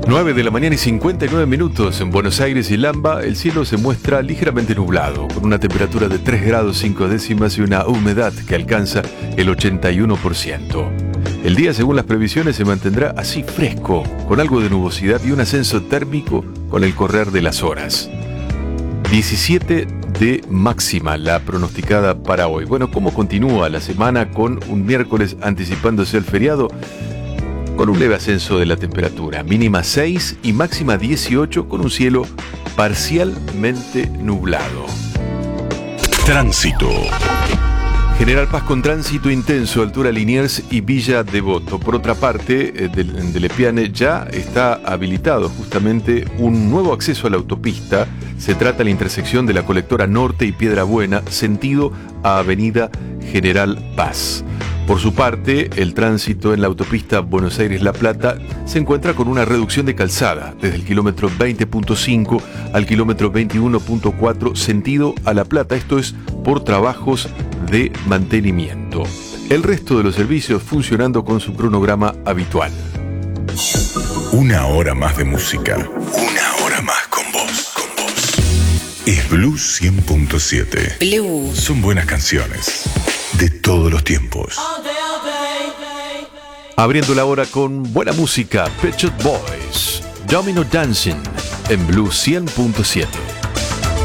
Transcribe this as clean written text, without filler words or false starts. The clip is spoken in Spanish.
9 de la mañana y 59 minutos en Buenos Aires y Lamba. El cielo se muestra ligeramente nublado, con una temperatura de 3 grados 5 décimas y una humedad que alcanza el 81%. El día, según las previsiones, se mantendrá así fresco, con algo de nubosidad y un ascenso térmico con el correr de las horas. 17 de máxima la pronosticada para hoy. Bueno, ¿cómo continúa la semana con un miércoles anticipándose el feriado? Con un leve ascenso de la temperatura, mínima 6 y máxima 18, con un cielo parcialmente nublado. Tránsito. General Paz con tránsito intenso, altura Liniers y Villa Devoto. Por otra parte, de Lepiane ya está habilitado justamente un nuevo acceso a la autopista. Se trata de la intersección de la Colectora Norte y Piedra Buena, sentido a Avenida General Paz. Por su parte, el tránsito en la autopista Buenos Aires-La Plata se encuentra con una reducción de calzada desde el kilómetro 20.5 al kilómetro 21.4 sentido a La Plata. Esto es por trabajos de mantenimiento. El resto de los servicios funcionando con su cronograma habitual. Una hora más de música. Una hora más con vos. Es Blues 100.7. Blues. Son buenas canciones de todos los tiempos. Abriendo la hora con buena música, Pet Shop Boys, Domino Dancing en Blues 100.7.